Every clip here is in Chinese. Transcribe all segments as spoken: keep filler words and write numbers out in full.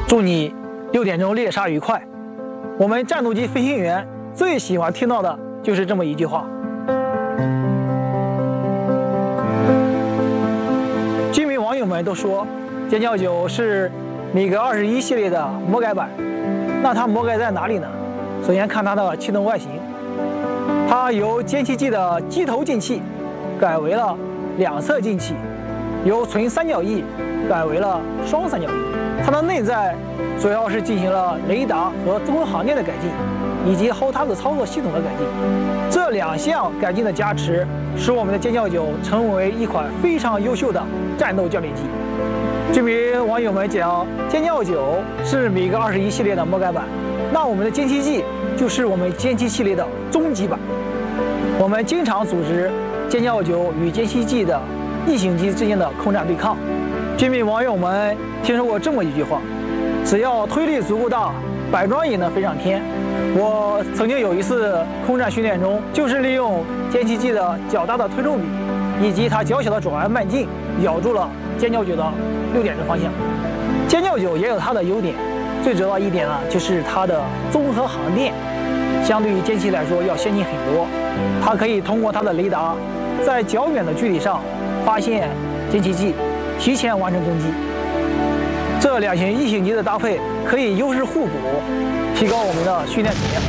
祝你六点钟猎杀愉快。我们战斗机飞行员最喜欢听到的就是这么一句话。居民网友们都说，歼教九是米格二十一系列的魔改版。那它魔改在哪里呢？首先看它的气动外形，它由歼七 G 的机头进气改为了两侧进气，由纯三角翼改为了双三角翼。它的内在主要是进行了雷达和综合航电的改进，以及后塌子操作系统的改进。这两项改进的加持，使我们的歼教九成为一款非常优秀的战斗教练机。居民网友们讲，歼教九是米格二十一系列的魔改版，那我们的歼七 G 就是我们歼七系列的终极版。我们经常组织歼教九与歼七 G 的异形机之间的空战对抗。居民网友们听说过这么一句话：只要推力足够大，百装也能飞上天。我曾经有一次空战训练中，就是利用歼七 G 的较大的推重比以及它较小的转弯半径，咬住了歼教九的六点钟方向。歼教九也有它的优点，最主要一点呢，就是它的综合航电相对于歼七来说要先进很多。它可以通过它的雷达，在较远的距离上发现歼七 G， 提前完成攻击。这两型异形机的搭配可以优势互补，提高我们的训练质量。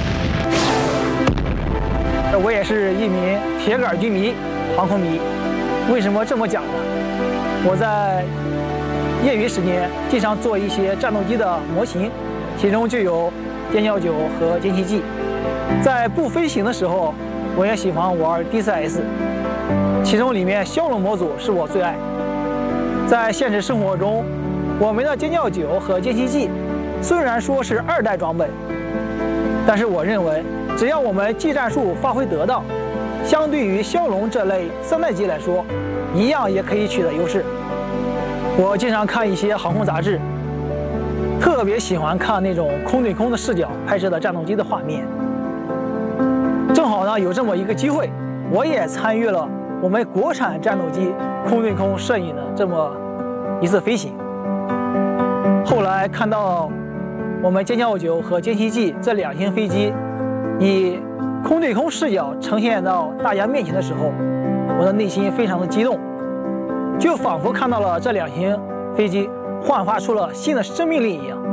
我也是一名铁杆军迷、航空迷。为什么这么讲呢？我在业余时间经常做一些战斗机的模型，其中就有歼教九和歼七 G。在不飞行的时候，我也喜欢玩 D 四 S， 其中里面枭龙模组是我最爱。在现实生活中，我们的歼教九和歼七 G 虽然说是二代装备，但是我认为只要我们技战术发挥得当，相对于枭龙这类三代机来说，一样也可以取得优势。我经常看一些航空杂志，特别喜欢看那种空对空的视角拍摄的战斗机的画面。正好呢，有这么一个机会，我也参与了我们国产战斗机空对空摄影的这么一次飞行。后来看到我们歼教九和歼七 G 这两型飞机以空对空视角呈现到大家面前的时候，我的内心非常的激动，就仿佛看到了这两型飞机焕发出了新的生命力一样。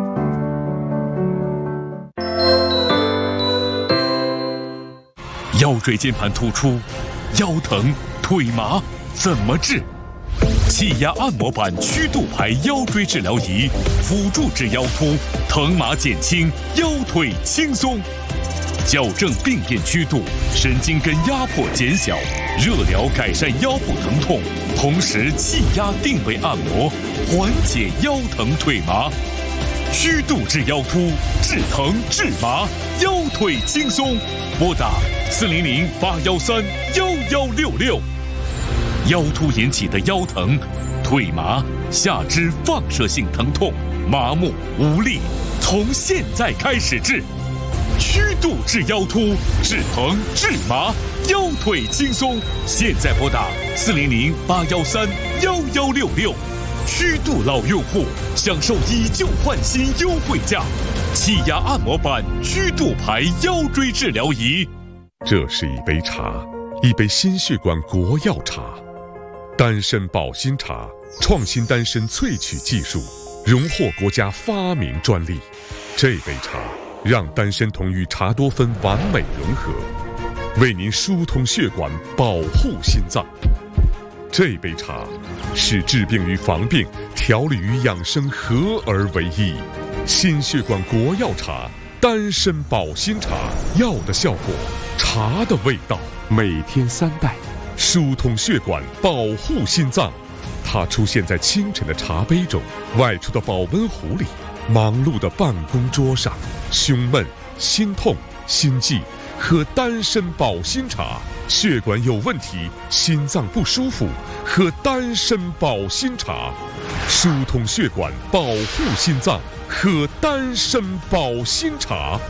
腰椎间盘突出、腰疼、腿麻怎么治？气压按摩板曲度牌腰椎治疗仪，辅助治腰突，疼麻减轻，腰腿轻松，矫正病变曲度，神经根压迫减小，热疗改善腰部疼痛，同时气压定位按摩，缓解腰疼腿麻。曲度治腰突，治疼治麻，腰腿轻松。拨打四零零八幺三幺幺六六。腰突引起的腰疼、腿麻、下肢放射性疼痛、麻木无力，从现在开始治。曲度治腰突，治疼治麻，腰腿轻松。现在拨打四零零八幺三幺幺六六。曲度老用户享受以旧换新优惠价，气压按摩板曲度牌腰椎治疗仪。 这是一杯茶，一杯心血管国药茶，丹参保心茶，创新丹参萃取技术，荣获国家发明专利。这杯茶让丹参酮与茶多酚完美融合，为您疏通血管，保护心脏。这杯茶使治病与防病、调理与养生合而为一。心血管国药茶，丹参保心茶，药的效果，茶的味道，每天三袋，疏通血管，保护心脏。它出现在清晨的茶杯中，外出的保温壶里，忙碌的办公桌上。胸闷、心痛、心悸，喝丹参保心茶。血管有问题，心脏不舒服，喝丹参保心茶。疏通血管，保护心脏，喝丹参保心茶。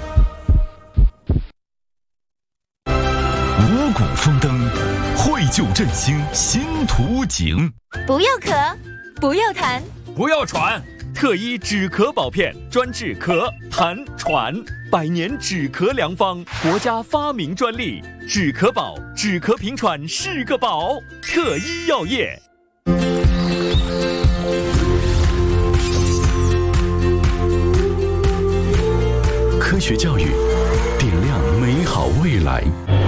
五谷丰登，绘就振兴新图景。 不要咳，不要痰， 不要喘， 特医止咳宝片，专治咳、痰、喘，百年止咳良方，国家发明专利。止咳宝，止咳平喘是个宝。特医药业。 科学教育，点亮美好未来。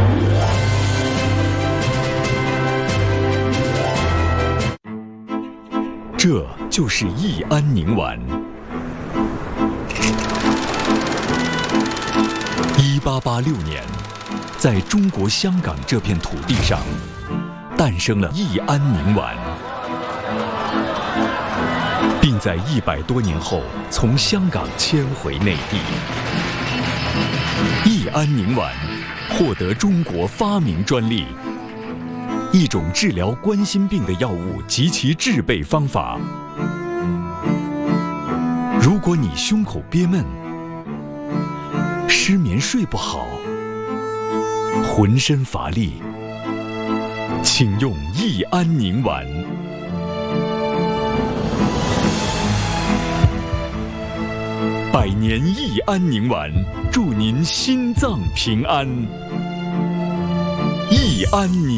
这就是益安宁丸。一八八六年，在中国香港这片土地上，诞生了益安宁丸，并在一百多年后从香港迁回内地。益安宁丸获得中国发明专利。一种治疗冠心病的药物及其制备方法。如果你胸口憋闷、失眠睡不好、浑身乏力，请用益安宁丸。百年益安宁丸，祝您心脏平安。益安宁。